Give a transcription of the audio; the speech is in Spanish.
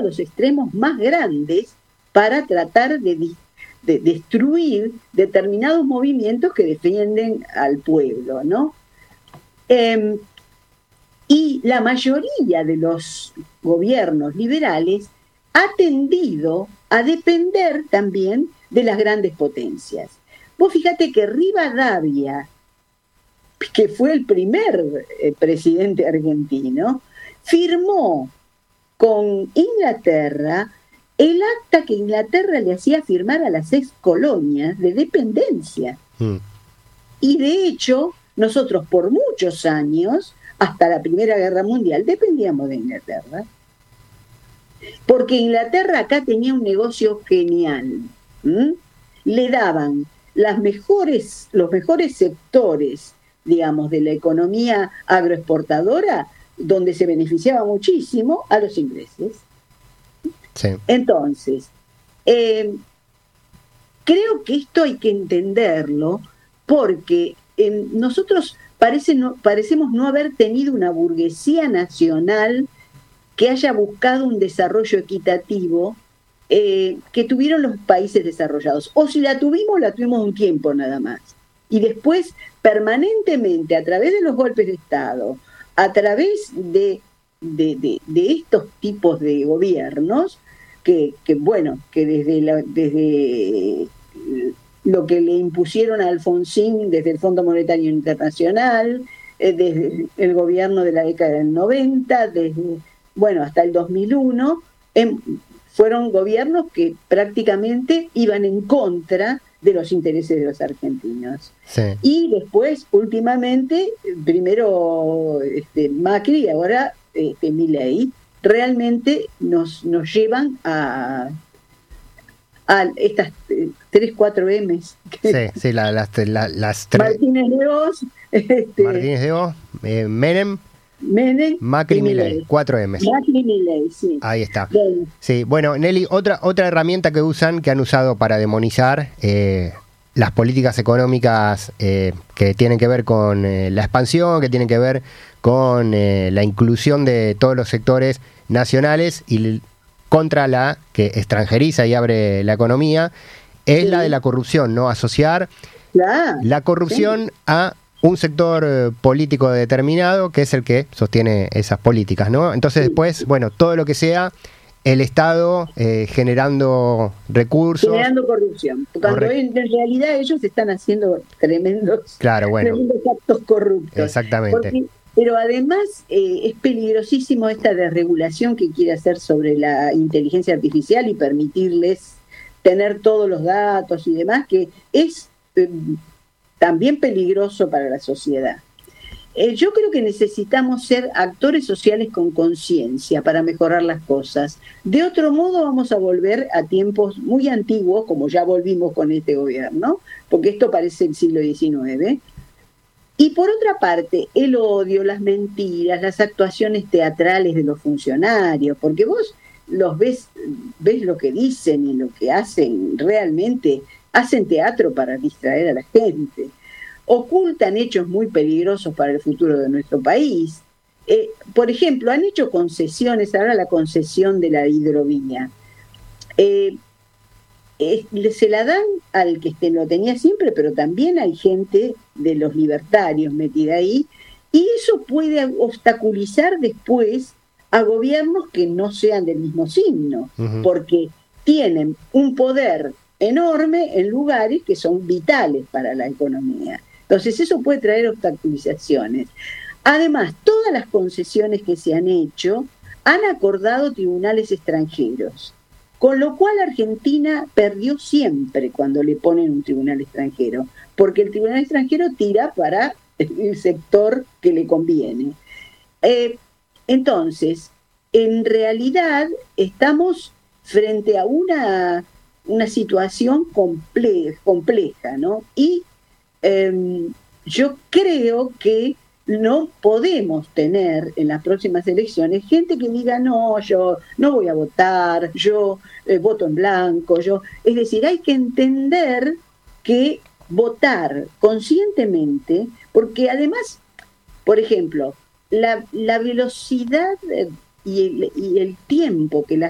a los extremos más grandes para tratar de destruir determinados movimientos que defienden al pueblo, ¿no? Y la mayoría de los gobiernos liberales ha tendido a depender también de las grandes potencias. Vos fíjate que Rivadavia, que fue el primer presidente argentino, firmó con Inglaterra el acta que Inglaterra le hacía firmar a las ex colonias de dependencia. Y de hecho, nosotros por muchos años, hasta la Primera Guerra Mundial, dependíamos de Inglaterra. Porque Inglaterra acá tenía un negocio genial. Le daban los mejores sectores, digamos, de la economía agroexportadora, donde se beneficiaba muchísimo a los ingleses. Sí. Entonces, creo que esto hay que entenderlo porque nosotros parecemos no haber tenido una burguesía nacional que haya buscado un desarrollo equitativo que tuvieron los países desarrollados. O si la tuvimos un tiempo nada más. Y después, permanentemente, a través de los golpes de Estado, a través de estos tipos de gobiernos, que desde lo que le impusieron a Alfonsín desde el Fondo Monetario Internacional, desde el gobierno de la década del 90, hasta el 2001, fueron gobiernos que prácticamente iban en contra de los intereses de los argentinos. Sí. Y después, últimamente, primero Macri y ahora Milei, realmente nos llevan a estas 3-4 M's. Sí, las tres. Martínez de Oz, Martínez de Oz, Menem, Macri y Milei, 4 M's. Macri y Milei, sí. Ahí está. Bueno. Sí, bueno, Nelly, otra herramienta que han usado para demonizar las políticas económicas que tienen que ver con la expansión, que tienen que ver con la inclusión de todos los sectores nacionales y contra la que extranjeriza y abre la economía, es la de la corrupción, ¿no? Asociar la corrupción a un sector político determinado que es el que sostiene esas políticas, ¿no? Entonces después, todo lo que sea el Estado generando recursos. Generando corrupción. Cuando en realidad ellos están haciendo tremendos actos corruptos. Exactamente. Pero además es peligrosísimo esta desregulación que quiere hacer sobre la inteligencia artificial y permitirles tener todos los datos y demás, que es también peligroso para la sociedad. Yo creo que necesitamos ser actores sociales con conciencia para mejorar las cosas. De otro modo vamos a volver a tiempos muy antiguos, como ya volvimos con este gobierno, porque esto parece el siglo XIX. Y por otra parte, el odio, las mentiras, las actuaciones teatrales de los funcionarios, porque vos los ves lo que dicen y lo que hacen, realmente hacen teatro para distraer a la gente. Ocultan hechos muy peligrosos para el futuro de nuestro país. Por ejemplo, han hecho concesiones, ahora la concesión de la hidrovía. Se la dan al que lo tenía siempre, pero también hay gente de los libertarios metida ahí, y eso puede obstaculizar después a gobiernos que no sean del mismo signo, porque tienen un poder enorme en lugares que son vitales para la economía. Entonces eso puede traer obstaculizaciones. Además, todas las concesiones que se han hecho han acordado tribunales extranjeros, con lo cual Argentina perdió siempre cuando le ponen un tribunal extranjero, porque el tribunal extranjero tira para el sector que le conviene. Entonces, en realidad estamos frente a una situación compleja, ¿no? Y yo creo que no podemos tener en las próximas elecciones gente que diga no, yo no voy a votar, yo voto en blanco, es decir, hay que entender que votar conscientemente, porque además, por ejemplo, la velocidad y el tiempo que la